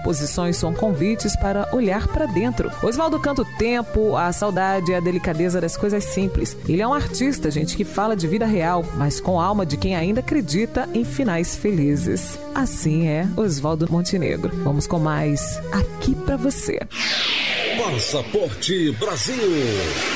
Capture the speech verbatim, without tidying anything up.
composições são convites para olhar para dentro. Oswaldo canta o tempo, a saudade e a delicadeza das coisas simples. Ele é um artista, gente, que fala de vida real, mas com alma de quem ainda acredita em finais felizes. Assim é Oswaldo Montenegro. Vamos com mais Aqui Pra Você. Passaporte Brasil.